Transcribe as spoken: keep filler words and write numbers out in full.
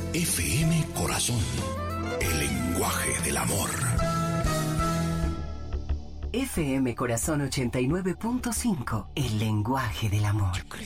F M Corazón, el lenguaje del amor. F M Corazón ochenta y nueve punto cinco, el lenguaje del amor.